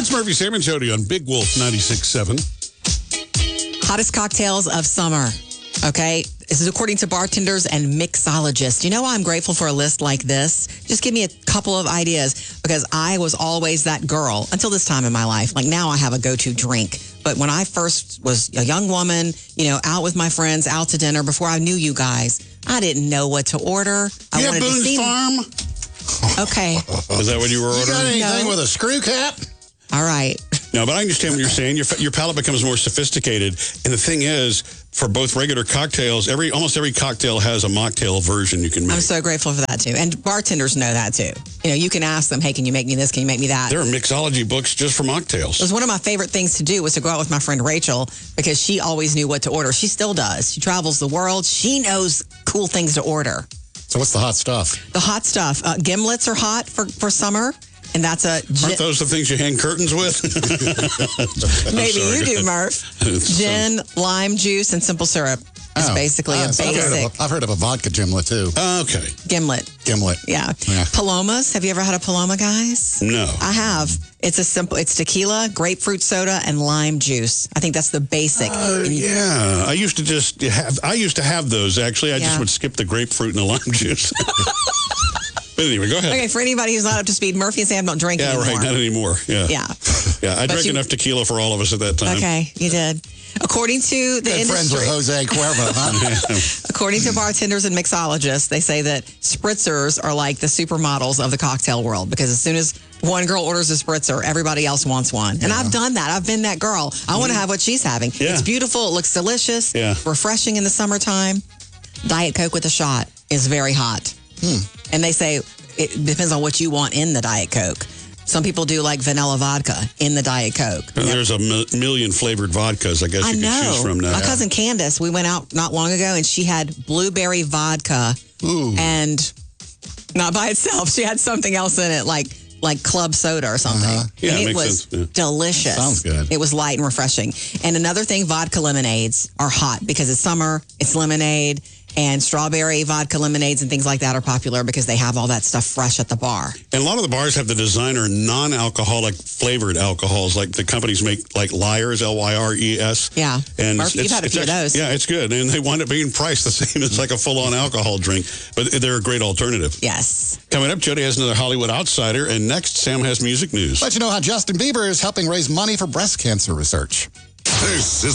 It's Murphy, Sam, and Jody on Big Wolf 96.7. Hottest cocktails of summer. Okay. This is according to bartenders and mixologists. You know why I'm grateful for a list like this? Just give me a couple of ideas, because I was always that girl until this time in my life. Like now I have a go-to drink. But when I first was a young woman, out with my friends, out to dinner, before I knew you guys, I didn't know what to order. You have Boone's Farm? Okay. Is that what you were ordering? You got anything with a screw cap? All right. No, but I understand what you're saying. Your palate becomes more sophisticated. And the thing is, for both regular cocktails, almost every cocktail has a mocktail version you can make. I'm so grateful for that, too. And bartenders know that, too. You can ask them, hey, can you make me this? Can you make me that? There are mixology books just for mocktails. It was one of my favorite things to do was to go out with my friend Rachel, because she always knew what to order. She still does. She travels the world. She knows cool things to order. So what's the hot stuff? The hot stuff. Gimlets are hot for summer. And that's Aren't those the things you hang curtains with? Maybe you do, Murph. Gin, lime juice, and simple syrup is basically a basic. I've heard of a vodka gimlet, too. Okay. Gimlet. Yeah. Palomas. Have you ever had a Paloma, guys? No. I have. It's tequila, grapefruit soda, and lime juice. I think that's the basic. Yeah. I used to have those, actually. I just would skip the grapefruit and the lime juice. But anyway, go ahead. Okay, for anybody who's not up to speed, Murphy and Sam don't drink anymore. Yeah, right, not anymore. Yeah. Yeah, I drank enough tequila for all of us at that time. Okay, you did. According to the industry... friends with Jose Cuervo, huh? According to bartenders and mixologists, they say that spritzers are like the supermodels of the cocktail world, because as soon as one girl orders a spritzer, everybody else wants one. And I've done that. I've been that girl. I want to have what she's having. Yeah. It's beautiful. It looks delicious. Yeah. Refreshing in the summertime. Diet Coke with a shot is very hot. And they say it depends on what you want in the Diet Coke. Some people do like vanilla vodka in the Diet Coke. And there's a million flavored vodkas, I guess you can choose from now. My cousin Candace, we went out not long ago, and she had blueberry vodka. And not by itself. She had something else in it, like club soda or something. Yeah, and it it makes was sense. Yeah. delicious. Sounds good. It was light and refreshing. And another thing, vodka lemonades are hot because it's summer, it's lemonade. And strawberry vodka lemonades and things like that are popular because they have all that stuff fresh at the bar. And a lot of the bars have the designer non-alcoholic flavored alcohols, like the companies make, like Lyres, Lyres. Yeah. And Murphy, you've had a few of those. Yeah, it's good. And they wind up being priced the same as like a full-on alcohol drink. But they're a great alternative. Yes. Coming up, Jody has another Hollywood Outsider. And next, Sam has music news. Let you know how Justin Bieber is helping raise money for breast cancer research. This is